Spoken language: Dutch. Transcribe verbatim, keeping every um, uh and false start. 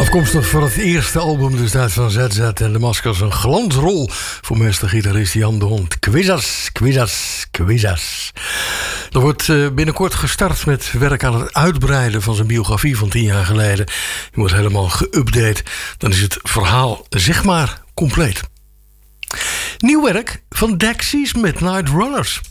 Afkomstig van het eerste album destijds van Z Z en de Maskers, een glansrol voor meestergitarist Jan de Hond. Quizas, quizas, quizas. Er wordt binnenkort gestart met werk aan het uitbreiden van zijn biografie van tien jaar geleden. Die wordt helemaal geüpdate. Dan is het verhaal zeg maar compleet. Nieuw werk van Dexys Midnight Runners.